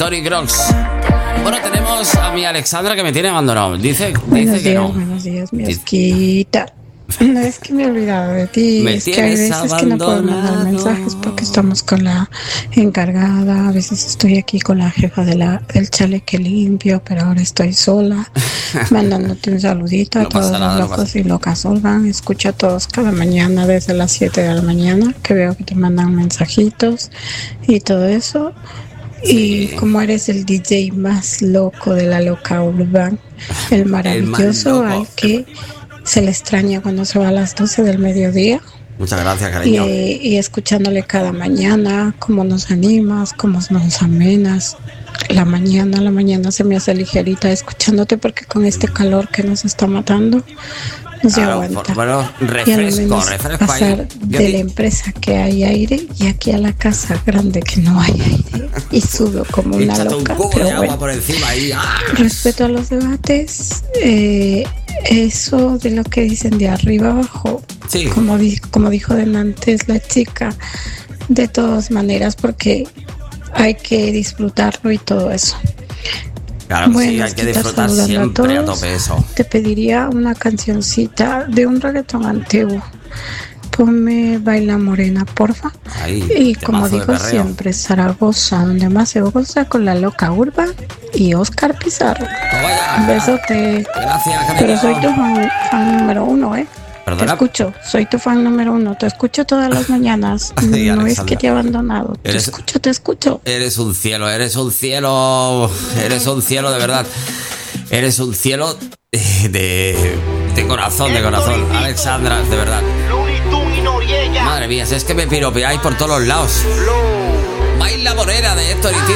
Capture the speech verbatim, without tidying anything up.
Tony Crocs. Bueno, tenemos a mi Alexandra que me tiene abandonado. Dice, buenos dice que días, no. Buenos días, mi Osquita. No es que me he olvidado de ti, Me es que hay veces tienes que no puedo mandar abandonado. mensajes porque estamos con la encargada, a veces estoy aquí con la jefa de la, del chaleque limpio, pero ahora estoy sola, mandándote un saludito a No todos pasa nada, los no locos y locas Olvan. Escucho a todos cada mañana desde las siete de la mañana, que veo que te mandan mensajitos y todo eso. Sí. Y como eres el D J más loco de la loca Urban, el maravilloso El más loco. al que se le extraña cuando se va a las doce del mediodía. Muchas gracias, Y, cariño. y escuchándole cada mañana, cómo nos animas, cómo nos amenas. La mañana, la mañana se me hace ligerita escuchándote porque con este calor que nos está matando, no se Claro, aguanta. por- bueno, Y al refresco, menos refresco pasar ahí. Yo de di- la empresa que hay aire y aquí a la casa grande que no hay aire y sudo como una Échate un loca, cubo pero de agua bueno. por encima ahí. ¡Ah! Respecto a los debates, eh, eso de lo que dicen de arriba abajo, Sí. como, di- como dijo antes la chica, de todas maneras, porque hay que disfrutarlo y todo eso. Claro que sí, Bueno, hay que Osquita, disfrutar saludando a siempre a todos. tope eso. Te pediría una cancioncita de un reggaetón antiguo. Ponme Baila Morena, porfa. Ahí, Y como temazo de digo perreo. siempre, Zaragoza, donde más se goza con la loca Urba y Oscar Pizarro. Pues vaya. Un besote. Gracias, cariño. Pero soy tu fan, fan número uno, ¿eh? Te Perdona. escucho, soy tu fan número uno. Te escucho todas las mañanas. Ay, No es Alexandra. que te he abandonado. Te Eres- escucho, te escucho. Eres un cielo, eres un cielo, eres un cielo de verdad. Eres un cielo eh, de, de corazón, de corazón. Alexandra, de verdad. Looney Tunes y Noriega. Madre mía, si es que me piropeáis por todos los lados. Baila morena de Héctor y